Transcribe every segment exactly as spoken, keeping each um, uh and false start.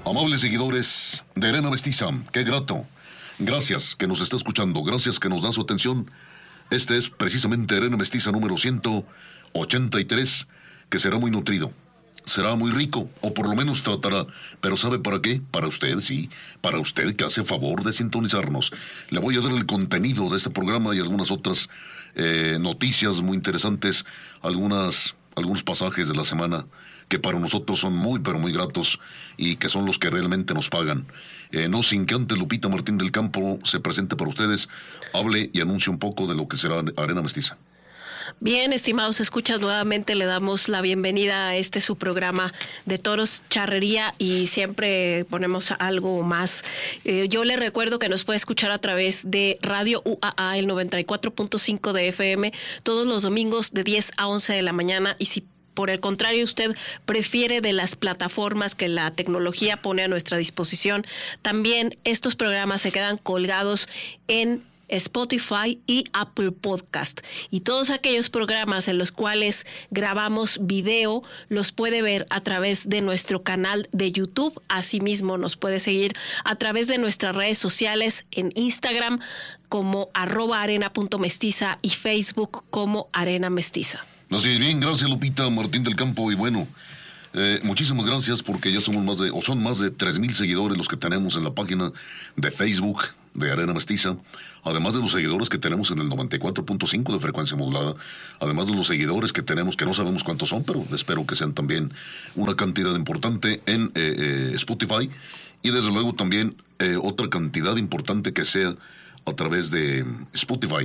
Amables seguidores de Arena Mestiza, qué grato. Gracias que nos está escuchando, gracias que nos da su atención. Este es precisamente Arena Mestiza número ciento ochenta y tres, que será muy nutrido. Será muy rico, o por lo menos tratará. Pero ¿sabe para qué? Para usted, sí. Para usted que hace favor de sintonizarnos. Le voy a dar el contenido de este programa y algunas otras eh, noticias muy interesantes. Algunas, algunos pasajes de la semana que para nosotros son muy, pero muy gratos y que son los que realmente nos pagan. Eh, no sin que antes Lupita Martín del Campo se presente para ustedes, hable y anuncie un poco de lo que será Arena Mestiza. Bien, estimados escuchas, nuevamente le damos la bienvenida a este su programa de Toros Charrería y siempre ponemos algo más. Eh, yo le recuerdo que nos puede escuchar a través de Radio U A A, el noventa y cuatro punto cinco de F M, todos los domingos de diez a once de la mañana, y si por el contrario usted prefiere de las plataformas que la tecnología pone a nuestra disposición, también estos programas se quedan colgados en Spotify y Apple Podcast. Y todos aquellos programas en los cuales grabamos video los puede ver a través de nuestro canal de YouTube. Asimismo, nos puede seguir a través de nuestras redes sociales en Instagram como arroba arena punto mestiza y Facebook como Arena Mestiza. Así es, bien, gracias Lupita Martín del Campo. Y bueno, eh, muchísimas gracias, porque ya somos más de, o son más de tres mil seguidores los que tenemos en la página de Facebook de Arena Mestiza, además de los seguidores que tenemos en el noventa y cuatro punto cinco de frecuencia modulada, además de los seguidores que tenemos, que no sabemos cuántos son, pero espero que sean también una cantidad importante en eh, eh, Spotify, y desde luego también eh, otra cantidad importante que sea a través de Spotify.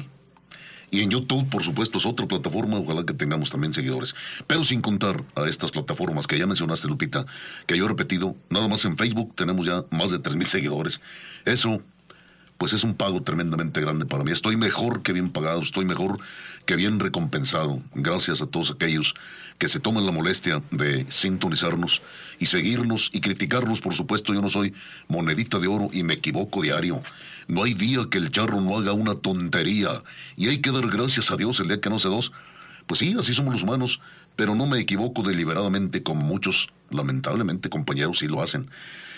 Y en YouTube, por supuesto, es otra plataforma, ojalá que tengamos también seguidores. Pero sin contar a estas plataformas que ya mencionaste, Lupita, que yo he repetido, nada más en Facebook tenemos ya más de tres mil seguidores. Eso, pues es un pago tremendamente grande para mí. Estoy mejor que bien pagado, estoy mejor que bien recompensado. Gracias a todos aquellos que se toman la molestia de sintonizarnos y seguirnos y criticarnos. Por supuesto, yo no soy monedita de oro y me equivoco diario. No hay día que el charro no haga una tontería, y hay que dar gracias a Dios el día que no hace dos. Pues sí, así somos los humanos, pero no me equivoco deliberadamente como muchos, lamentablemente, compañeros sí lo hacen.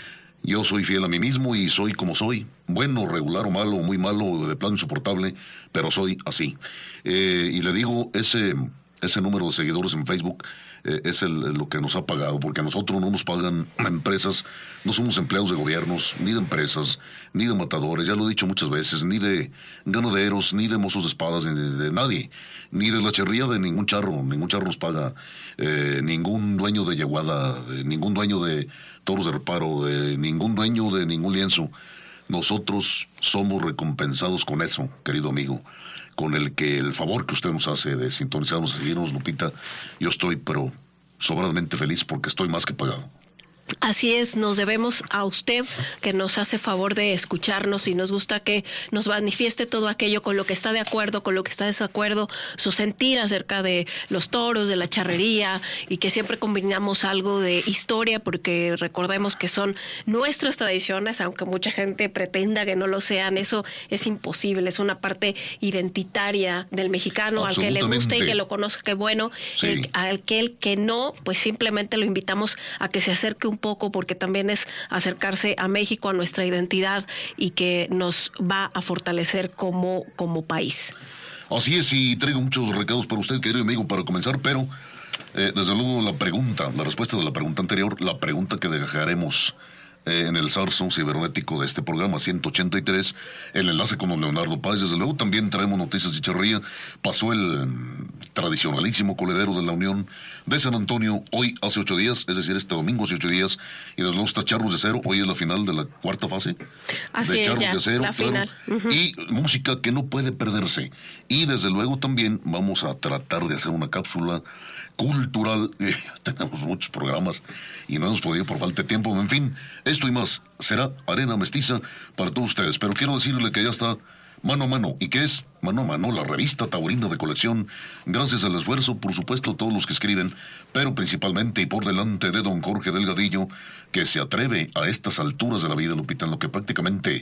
Yo soy fiel a mí mismo y soy como soy, bueno, regular o malo, muy malo, de plano insoportable, pero soy así. Eh, y le digo, ese, ese número de seguidores en Facebook eh, es el, lo que nos ha pagado, porque a nosotros no nos pagan empresas, no somos empleados de gobiernos, ni de empresas, ni de matadores, ya lo he dicho muchas veces, ni de ganaderos, ni de mozos de espadas, ni de, de nadie, ni de la charrería de ningún charro. Ningún charro nos paga, eh, ningún dueño de yeguada, de ningún dueño de toros de reparo, de ningún dueño de ningún lienzo. Nosotros somos recompensados con eso, querido amigo, con el que el favor que usted nos hace de sintonizarnos y seguirnos, Lupita. Yo estoy, pero sobradamente feliz, porque estoy más que pagado. Así es, nos debemos a usted que nos hace favor de escucharnos, y nos gusta que nos manifieste todo aquello con lo que está de acuerdo, con lo que está de desacuerdo, su sentir acerca de los toros, de la charrería, y que siempre combinamos algo de historia, porque recordemos que son nuestras tradiciones, aunque mucha gente pretenda que no lo sean. Eso es imposible, es una parte identitaria del mexicano. Al que le guste y que lo conozca, qué bueno. Sí. El, aquel que no, pues simplemente lo invitamos a que se acerque un poco, porque también es acercarse a México, a nuestra identidad, y que nos va a fortalecer como, como país. Así es, y traigo muchos recados para usted, querido amigo, para comenzar, pero eh, desde luego la pregunta, la respuesta de la pregunta anterior, la pregunta que dejaremos eh, en el zarzo cibernético de este programa ciento ochenta y tres, el enlace con don Leonardo Páez. Desde luego también traemos noticias de charrería. Pasó el tradicionalísimo coledero de la Unión de San Antonio hoy hace ocho días, es decir, este domingo hace ocho días, y desde luego está Charros de Cero. Hoy es la final de la cuarta fase. Así de es, Charros ya, de Cero, la claro, final. Uh-huh. Y música que no puede perderse. Y desde luego también vamos a tratar de hacer una cápsula cultural. Eh, tenemos muchos programas y no hemos podido por falta de tiempo. En fin, esto y más será Arena Mestiza para todos ustedes. Pero quiero decirle que ya está Mano a Mano. ¿Y qué es Mano a Mano? La revista taurina de colección, gracias al esfuerzo, por supuesto, de todos los que escriben, pero principalmente y por delante de don Jorge Delgadillo, que se atreve a estas alturas de la vida, Lupita, en lo que prácticamente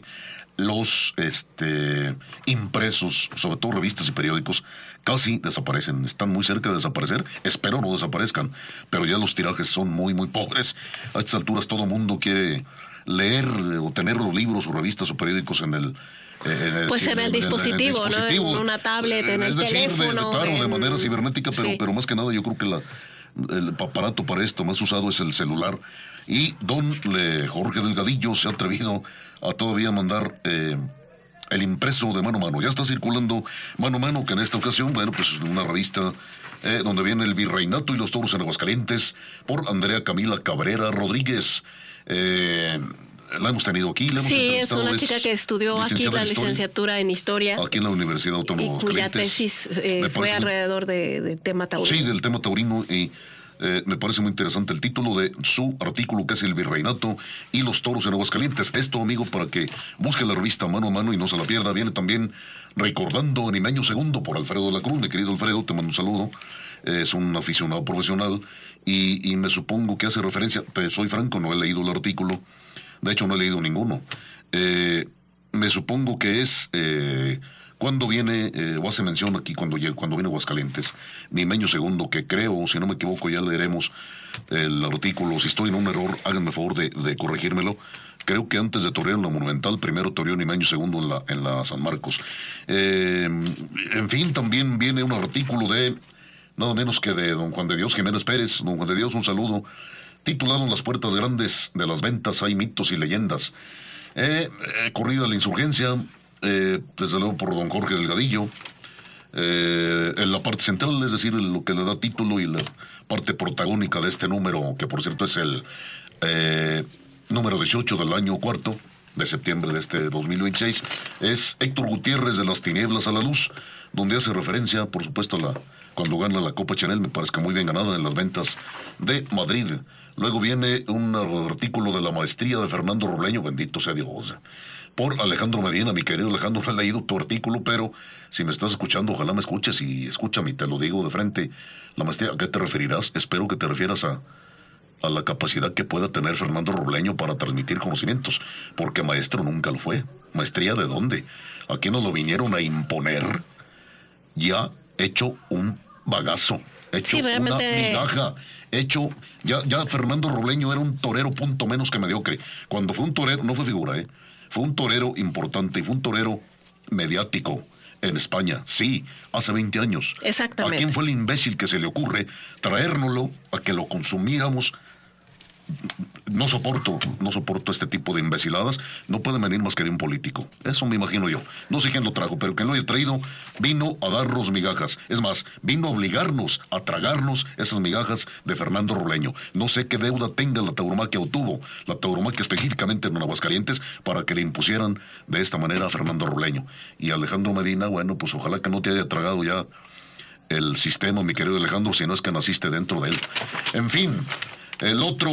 los este, impresos, sobre todo revistas y periódicos, casi desaparecen, están muy cerca de desaparecer, espero no desaparezcan, pero ya los tirajes son muy, muy pobres. A estas alturas todo mundo quiere leer o tener los libros o revistas o periódicos en el... En el, pues sí, en el, en, dispositivo, en el dispositivo, ¿no? En una tablet, en es el decir, teléfono. De, claro, en... de manera cibernética, pero, sí. pero más que nada yo creo que la, el aparato para esto más usado es el celular. Y don eh, Jorge Delgadillo se ha atrevido a todavía mandar eh, el impreso de Mano a Mano. Ya está circulando Mano a Mano, que en esta ocasión, bueno, pues una revista eh, donde viene el Virreinato y los Toros en Aguascalientes por Andrea Camila Cabrera Rodríguez. Eh... La hemos tenido aquí. La hemos sí, es una chica que estudió aquí la licenciatura en Historia. Aquí en la Universidad Autónoma de cuya tesis eh, fue alrededor de, de tema taurino. Sí, del tema taurino. Y eh, me parece muy interesante el título de su artículo, que es El Virreinato y los Toros en Aguascalientes. Esto, amigo, para que busque la revista Mano a Mano y no se la pierda. Viene también Recordando Animeño Segundo por Alfredo de la Cruz. Mi querido Alfredo, te mando un saludo. Es un aficionado profesional y, y me supongo que hace referencia, te soy franco, no he leído el artículo. De hecho, no he leído ninguno. Eh, me supongo que es eh, cuando viene, eh, o hace mención aquí, cuando, cuando viene Aguascalientes, Nimeño Segundo, que creo, si no me equivoco, ya leeremos el artículo. Si estoy en un error, háganme favor de, de corregírmelo. Creo que antes de torear en la Monumental, primero toreó Nimeño Segundo en la, en la San Marcos. Eh, en fin, también viene un artículo de, nada menos que de don Juan de Dios Jiménez Pérez. Don Juan de Dios, un saludo. Titulado En las puertas grandes de las ventas hay mitos y leyendas. Eh, eh, corrida a la insurgencia, eh, desde luego por don Jorge Delgadillo. Eh, en la parte central, es decir, lo que le da título y la parte protagónica de este número, que por cierto es el eh, número dieciocho del año cuarto de septiembre de este dos mil veintiséis, es Héctor Gutiérrez de Las Tinieblas a la Luz, donde hace referencia, por supuesto, a la, cuando gana la Copa Chanel, me parece que muy bien ganada en las ventas de Madrid. Luego viene un artículo de La Maestría de Fernando Robleño, bendito sea Dios, por Alejandro Medina. Mi querido Alejandro, no he leído tu artículo, pero si me estás escuchando, ojalá me escuches y escúchame, te lo digo de frente. La Maestría, ¿a qué te referirás? Espero que te refieras a, a la capacidad que pueda tener Fernando Robleño para transmitir conocimientos, porque maestro nunca lo fue. ¿Maestría de dónde? Aquí nos lo vinieron a imponer, ya hecho un bagazo, hecho sí, realmente... una migaja, hecho, ya, ya Fernando Robleño era un torero punto menos que mediocre. Cuando fue un torero, no fue figura, ¿eh? Fue un torero importante y fue un torero mediático en España, sí, hace veinte años. Exactamente. ¿A quién fue el imbécil que se le ocurre traérnoslo a que lo consumiéramos? No soporto, no soporto este tipo de imbeciladas. No puede venir más que de un político. Eso me imagino yo. No sé quién lo trajo, pero quien lo haya traído vino a darnos migajas. Es más, vino a obligarnos a tragarnos esas migajas de Fernando Robleño. No sé qué deuda tenga la tauromaquia o tuvo la tauromaquia específicamente en Aguascalientes para que le impusieran de esta manera a Fernando Robleño. Y Alejandro Medina, bueno, pues ojalá que no te haya tragado ya el sistema, mi querido Alejandro, si no es que naciste dentro de él. En fin. El otro...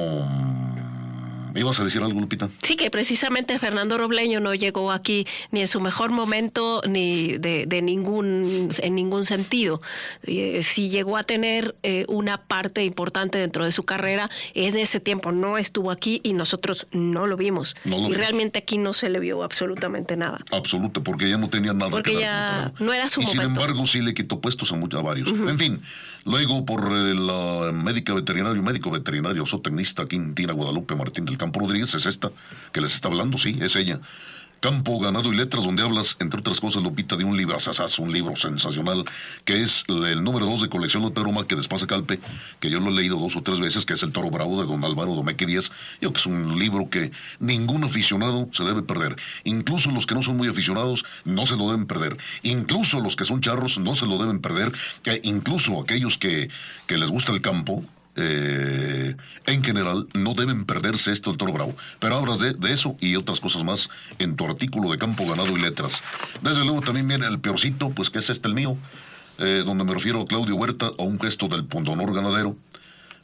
¿Ibas a decir algo, Lupita? Sí, que precisamente Fernando Robleño no llegó aquí ni en su mejor momento ni de, de ningún en ningún sentido. Eh, si llegó a tener eh, una parte importante dentro de su carrera, en ese tiempo no estuvo aquí y nosotros no lo vimos. No lo y vimos. Realmente aquí no se le vio absolutamente nada. Absoluto, porque ya no tenía nada porque que ya dar, no era su y momento. Sin embargo, sí le quitó puestos a, a varios. Uh-huh. En fin, luego por eh, la médica veterinario, médico veterinario, zootecnista Quintina Guadalupe Martín del Campo Rodríguez, es esta que les está hablando, sí, es ella. Campo, Ganado y Letras, donde hablas, entre otras cosas, Lupita, de un libro asasaz, un libro sensacional, que es el número dos de colección de Tauromaquia de Espasa Calpe, que yo lo he leído dos o tres veces, que es El Toro Bravo de don Álvaro Domeque Díaz. Yo que es un libro que ningún aficionado se debe perder. Incluso los que no son muy aficionados no se lo deben perder. Incluso los que son charros no se lo deben perder. E incluso aquellos que, que les gusta el campo, Eh, en general no deben perderse esto del Toro Bravo, pero hablas de, de eso y otras cosas más en tu artículo de Campo, Ganado y Letras. Desde luego también viene el peorcito, pues que es este el mío, eh, donde me refiero a Claudio Huerta, a un gesto del pundonor ganadero.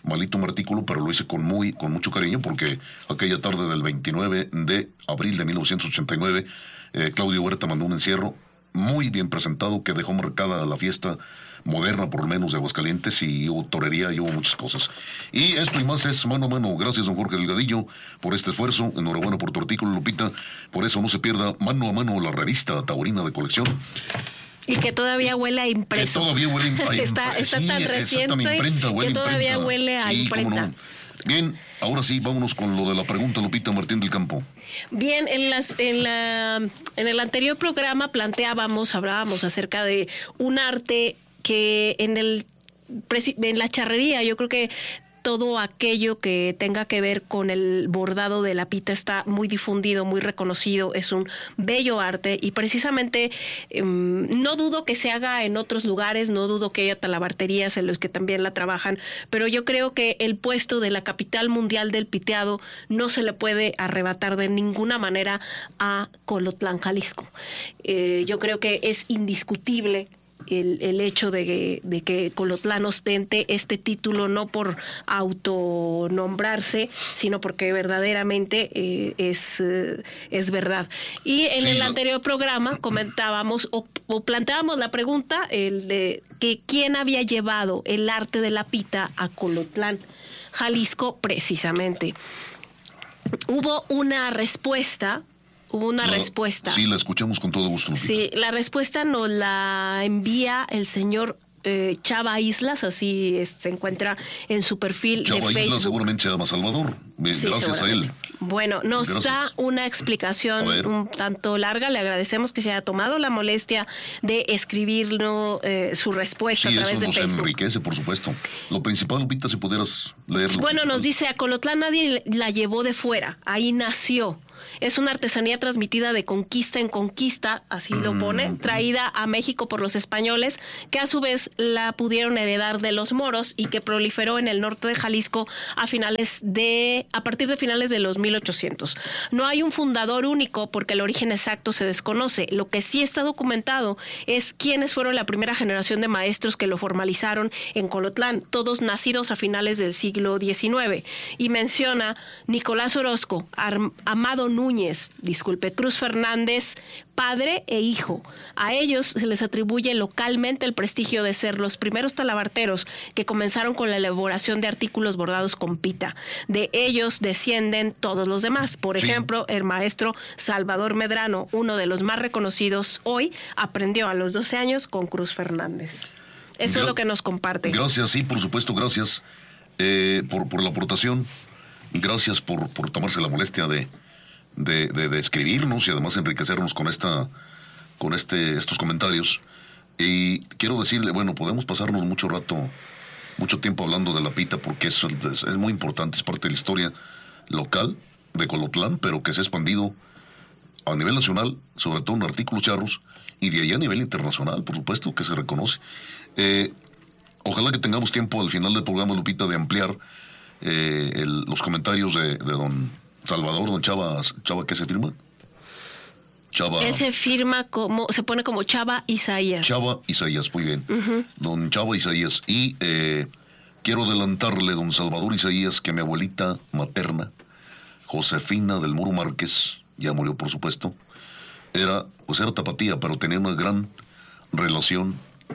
maldito mi artículo, pero lo hice con muy, con mucho cariño, porque aquella tarde del veintinueve de abril de mil novecientos ochenta y nueve, eh, Claudio Huerta mandó un encierro muy bien presentado que dejó marcada la fiesta moderna, por lo menos, de Aguascalientes, y hubo torería y hubo muchas cosas. Y esto y más es mano a mano. Gracias, don Jorge Delgadillo, por este esfuerzo. Enhorabuena por tu artículo, Lupita. Por eso no se pierda mano a mano la revista taurina de colección. Y que todavía huele a impreso. Que todavía huele a imprenta. está, está sí, tan reciente imprenta, huele que todavía imprenta. huele a sí, imprenta. Cómo no. Bien, ahora sí, vámonos con lo de la pregunta, Lupita Martín del Campo. Bien, en las en la en el anterior programa planteábamos, hablábamos acerca de un arte que en el en la charrería, yo creo que todo aquello que tenga que ver con el bordado de la pita está muy difundido, muy reconocido, es un bello arte y precisamente eh, no dudo que se haga en otros lugares, no dudo que haya talabarterías en los que también la trabajan, pero yo creo que el puesto de la capital mundial del piteado no se le puede arrebatar de ninguna manera a Colotlán, Jalisco. Eh, yo creo que es indiscutible El, el hecho de que, de que Colotlán ostente este título, no por autonombrarse, sino porque verdaderamente eh, es, eh, es verdad. Y en sí, el anterior programa comentábamos o, o planteábamos la pregunta el de que quién había llevado el arte de la pita a Colotlán, Jalisco, precisamente. Hubo una respuesta Hubo una la, respuesta. Sí, la escuchamos con todo gusto, Lupita. Sí, la respuesta nos la envía el señor eh, Chava Islas, así es, se encuentra en su perfil Chava de Facebook. Islas seguramente se llama Salvador. Sí, gracias a él. Bueno, nos gracias. da una explicación un tanto larga. Le agradecemos que se haya tomado la molestia de escribirnos eh, su respuesta sí, a través eso de nos Facebook. enriquece, por supuesto. Lo principal, Lupita, si pudieras leerlo. Bueno, principal. nos dice, a Colotlán nadie la llevó de fuera, ahí nació. Es una artesanía transmitida de conquista en conquista, así mm. lo pone, traída a México por los españoles, que a su vez la pudieron heredar de los moros y que proliferó en el norte de Jalisco a finales de, a partir de finales de los mil ochocientos. No hay un fundador único porque el origen exacto se desconoce. Lo que sí está documentado es quiénes fueron la primera generación de maestros que lo formalizaron en Colotlán, todos nacidos a finales del siglo diecinueve. Y menciona Nicolás Orozco, Ar- Amado Núñez, disculpe, Cruz Fernández, padre e hijo. A ellos se les atribuye localmente el prestigio de ser los primeros talabarteros que comenzaron con la elaboración de artículos bordados con pita. De ellos descienden todos los demás. Por sí. ejemplo, el maestro Salvador Medrano, uno de los más reconocidos hoy, aprendió a los doce años con Cruz Fernández. Eso Gra- es lo que nos comparte. Gracias, sí, por supuesto, gracias eh, por, por la aportación. Gracias por, por tomarse la molestia de De, de, de escribirnos y además enriquecernos con esta con este estos comentarios. Y quiero decirle, bueno, podemos pasarnos mucho rato, mucho tiempo hablando de la pita porque es, es, es muy importante, es parte de la historia local de Colotlán, pero que se ha expandido a nivel nacional, sobre todo en artículos charros, y de allá a nivel internacional, por supuesto, que se reconoce. Eh, ojalá que tengamos tiempo al final del programa, Lupita, de ampliar eh, el, los comentarios de, de don Salvador, don Chava, Chava, ¿qué se firma? Chava. Él se firma como, se pone como Chava Isaías. Chava Isaías, muy bien. Uh-huh. Don Chava Isaías. Y eh, quiero adelantarle, don Salvador Isaías, que mi abuelita materna, Josefina del Muro Márquez, ya murió por supuesto, era, pues era tapatía, pero tenía una gran relación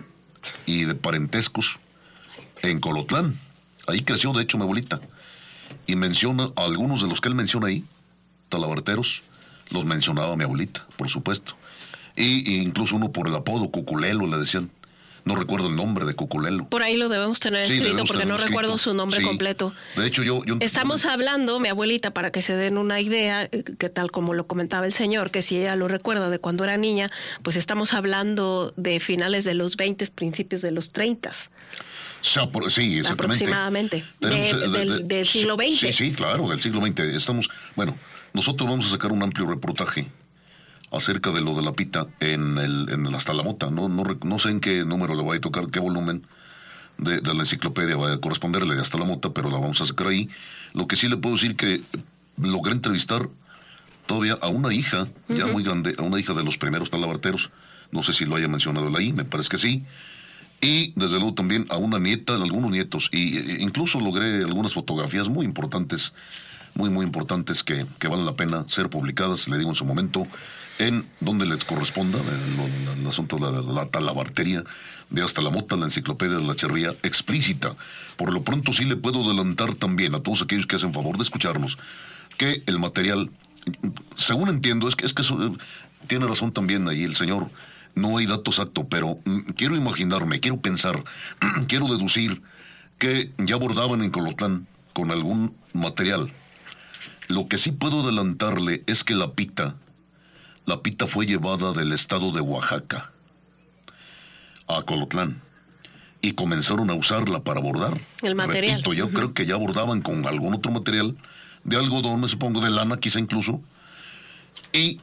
y de parentescos en Colotlán. Ahí creció, de hecho, mi abuelita. Y menciona a algunos de los que él menciona ahí, talabarteros, los mencionaba mi abuelita, por supuesto. Y, y incluso uno por el apodo, Cuculelo, le decían. No recuerdo el nombre de Cuculelo. Por ahí lo debemos tener sí, escrito, debemos porque no escrito. recuerdo su nombre sí. completo. De hecho, yo... yo Estamos hablando, mi abuelita, para que se den una idea, que tal como lo comentaba el señor, que si ella lo recuerda de cuando era niña, pues estamos hablando de finales de los veinte, principios de los treinta. Sí, exactamente. Aproximadamente. Tenemos, de, de, del, de, del siglo veinte. Sí, sí, claro, del siglo veinte. Estamos, bueno, nosotros vamos a sacar un amplio reportaje acerca de lo de la pita en el, en el Hasta la Mota. No, no, no sé en qué número le voy a tocar, qué volumen de, de la enciclopedia va a corresponderle de Hasta la Mota, pero la vamos a sacar ahí. Lo que sí le puedo decir que logré entrevistar todavía a una hija, uh-huh. ya muy grande, a una hija de los primeros talabarteros. No sé si lo haya mencionado él ahí, me parece que sí. y desde luego también a una nieta, de algunos nietos, y e, incluso logré algunas fotografías muy importantes, muy muy importantes que, que valen la pena ser publicadas, le digo en su momento, en donde les corresponda, el, el, el asunto de la, la talabartería, de Hasta la Mota, la enciclopedia de la charrería explícita. Por lo pronto sí le puedo adelantar también a todos aquellos que hacen favor de escucharnos, que el material, según entiendo, es que, es que eso, tiene razón también ahí el señor, no hay dato exacto, pero mm, quiero imaginarme, quiero pensar, quiero deducir que ya abordaban en Colotlán con algún material. Lo que sí puedo adelantarle es que la pita, la pita fue llevada del estado de Oaxaca a Colotlán y comenzaron a usarla para bordar. El material. Repito, yo uh-huh. creo que ya bordaban con algún otro material, de algodón, me supongo, de lana quizá incluso, y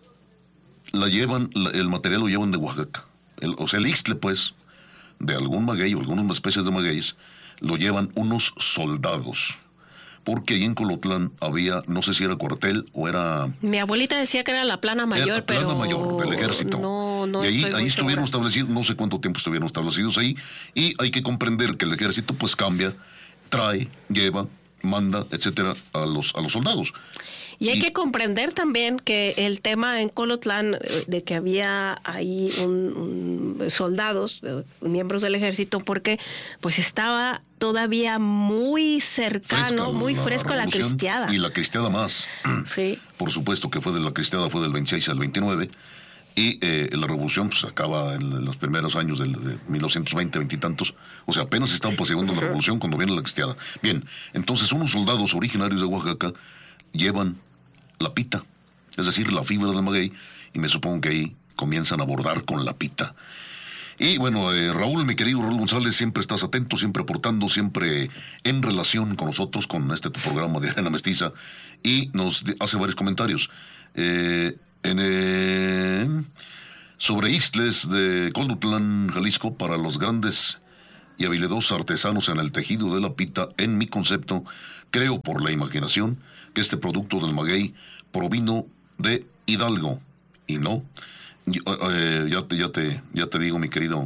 la llevan, la, el material lo llevan de Oaxaca. El, o sea, el ixtle, pues, de algún maguey o algunas especies de magueyes, lo llevan unos soldados. Porque ahí en Colotlán había, no sé si era cuartel o era... Mi abuelita decía que era la plana mayor, era la plana pero... mayor del ejército. No, no y ahí, ahí estuvieron segura. establecidos, no sé cuánto tiempo estuvieron establecidos ahí, y hay que comprender que el ejército pues cambia, trae, lleva, manda, etcétera, a los, a los soldados. Y hay y, que comprender también que el tema en Colotlán, de que había ahí un, un soldados, miembros del ejército, porque pues estaba todavía muy cercano, fresca, muy la fresco a la cristiada. Y la cristiada más. Sí. Por supuesto que fue de la cristiada, fue del veintiséis al veintinueve. Y eh, la revolución pues acaba en los primeros años del, de mil novecientos veinte, veintitantos. O sea, apenas estaban pasando la revolución cuando viene la cristiada. Bien, entonces unos soldados originarios de Oaxaca llevan la pita, es decir, la fibra del maguey, y me supongo que ahí comienzan a bordar con la pita. Y bueno, eh, Raúl, mi querido Raúl González, siempre estás atento, siempre aportando, siempre en relación con nosotros, con este tu programa de Arena Mestiza, y nos hace varios comentarios. Eh... En, eh, sobre ixtles de Colotlán, Jalisco, para los grandes y habilidosos artesanos en el tejido de la pita, en mi concepto, creo por la imaginación que este producto del maguey provino de Hidalgo, y no, eh, ya, te, ya, te, ya te digo, mi querido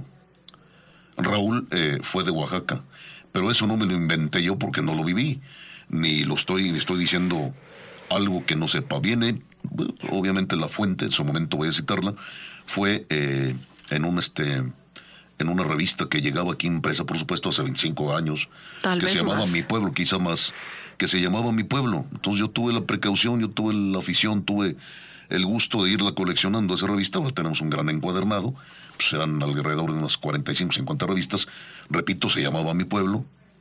Raúl, eh, fue de Oaxaca, pero eso no me lo inventé yo porque no lo viví, ni lo estoy, ni estoy diciendo algo que no sepa. Viene, obviamente la fuente, en su momento voy a citarla, fue eh, en un este en una revista que llegaba aquí impresa, por supuesto, hace veinticinco años, Tal que vez se llamaba más. Mi Pueblo, quizá más, que se llamaba Mi Pueblo. Entonces yo tuve la precaución, yo tuve la afición, tuve el gusto de irla coleccionando esa revista. Ahora tenemos un gran encuadernado, pues eran alrededor de unas cuarenta y cinco, cincuenta revistas. Repito, se llamaba Mi Pueblo.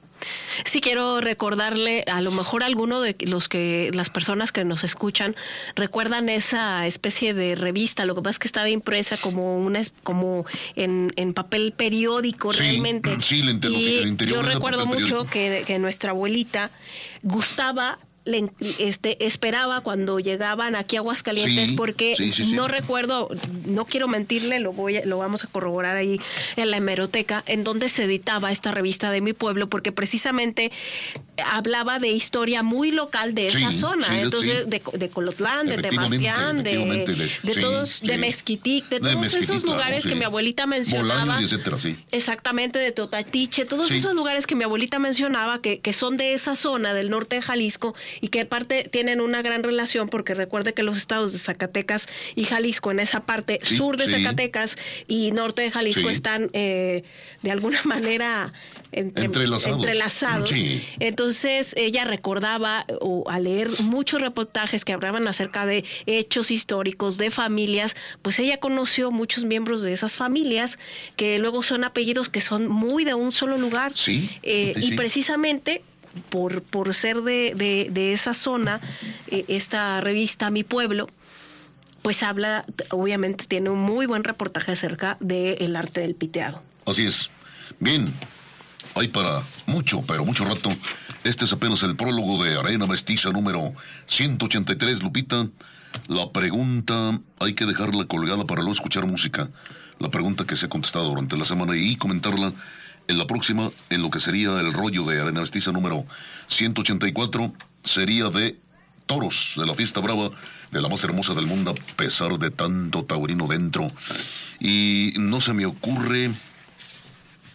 Sí, quiero recordarle, a lo mejor alguno de los que las personas que nos escuchan recuerdan esa especie de revista. Lo que pasa es que estaba impresa como una como en, en papel periódico, sí, realmente. Sí, el interior, y el interior yo recuerdo mucho que, que nuestra abuelita gustaba, le, este, esperaba cuando llegaban aquí a Aguascalientes, sí, porque sí, sí, no sí. recuerdo, no quiero mentirle, lo voy a, lo vamos a corroborar ahí en la hemeroteca, en donde se editaba esta revista de Mi Pueblo, porque precisamente hablaba de historia muy local de esa sí, zona, sí, entonces sí. de, de Colotlán, de Temastián, de, de, de sí, todos, sí. de Mezquitic, de, de todos Mezquitic, esos lugares claro, sí. que mi abuelita mencionaba, Bolaños, etcétera, sí. exactamente, de Totatiche, todos sí. esos lugares que mi abuelita mencionaba, que, que son de esa zona del norte de Jalisco, y que aparte tienen una gran relación, porque recuerde que los estados de Zacatecas y Jalisco, en esa parte sí, sur de sí. Zacatecas y norte de Jalisco, sí. están eh, de alguna manera entre, entrelazados. entrelazados. Sí. Entonces ella recordaba o al leer muchos reportajes que hablaban acerca de hechos históricos de familias, pues ella conoció muchos miembros de esas familias que luego son apellidos que son muy de un solo lugar. Sí. Eh, sí, sí. Y precisamente por, por ser de, de, de esa zona, eh, esta revista Mi Pueblo, pues habla, obviamente tiene un muy buen reportaje acerca del arte del piteado. Así es. Bien, hay para mucho, pero mucho rato. Este es apenas el prólogo de Arena Mestiza número ciento ochenta y tres, Lupita. La pregunta hay que dejarla colgada para luego escuchar música. La pregunta que se ha contestado durante la semana y comentarla en la próxima, en lo que sería el rollo de Arena Mestiza número ciento ochenta y cuatro, sería de toros, de la fiesta brava, de la más hermosa del mundo, a pesar de tanto taurino dentro. Y no se me ocurre...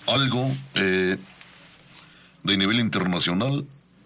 algo eh, de nivel internacional,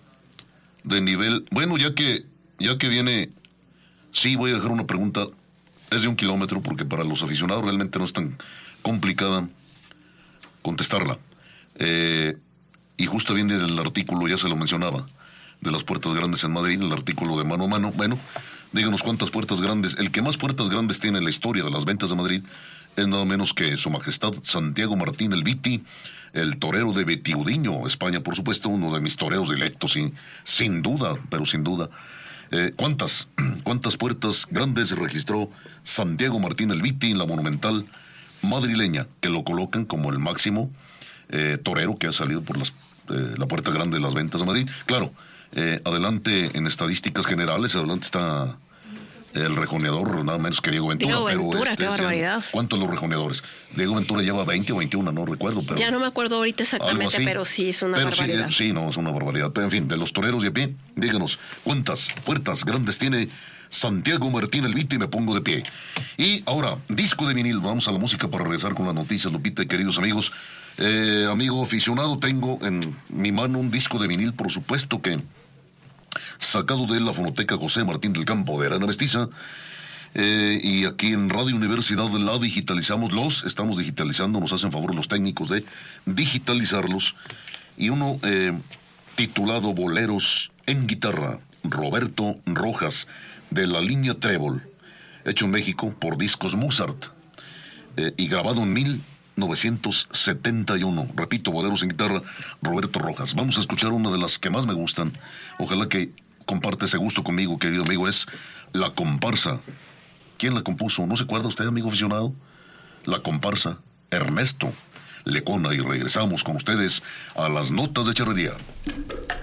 de nivel... Bueno, ya que, ya que viene... Sí, voy a dejar una pregunta. Es de un kilómetro, porque para los aficionados realmente no es tan complicada contestarla. Eh, y justo viene el artículo, ya se lo mencionaba, de las puertas grandes en Madrid, el artículo de Mano a Mano. Bueno, díganos cuántas puertas grandes. El que más puertas grandes tiene en la historia de las ventas de Madrid es nada menos que Su Majestad Santiago Martín el Viti, el torero de Betiudiño, España, por supuesto, uno de mis toreros directos, sin, sin duda, pero sin duda. Eh, ¿Cuántas? ¿Cuántas puertas grandes registró Santiago Martín el Viti en la monumental madrileña, que lo colocan como el máximo eh, torero que ha salido por las, eh, la puerta grande de las ventas de Madrid? Claro, eh, adelante en estadísticas generales, adelante está el rejoneador, nada menos que Diego Ventura. Diego pero Ventura, este, qué barbaridad. ¿Cuántos los rejoneadores? Diego Ventura lleva veinte o veintiuno, no recuerdo. Pero ya no me acuerdo ahorita exactamente, pero sí es una pero barbaridad. Sí, sí, no, es una barbaridad. Pero en fin, de los toreros de a pie, díganos, ¿cuántas puertas grandes tiene Santiago Martín el Viti? Me pongo de pie. Y ahora, disco de vinil. Vamos a la música para regresar con las noticias, Lupita y queridos amigos. Eh, amigo aficionado, tengo en mi mano un disco de vinil, por supuesto que sacado de la fonoteca José Martín del Campo de Arena Mestiza. Eh, y aquí en Radio Universidad la digitalizamos, los estamos digitalizando, nos hacen favor los técnicos de digitalizarlos. Y uno eh, titulado Boleros en guitarra, Roberto Rojas, de la línea Trébol, hecho en México por Discos Mozart, eh, y grabado en mil novecientos setenta y uno. Repito, Boleros en guitarra, Roberto Rojas. Vamos a escuchar una de las que más me gustan. Ojalá que comparte ese gusto conmigo, querido amigo. Es La Comparsa. ¿Quién la compuso? ¿No se acuerda usted, amigo aficionado? La Comparsa, Ernesto Lecona. Y regresamos con ustedes a las notas de charrería.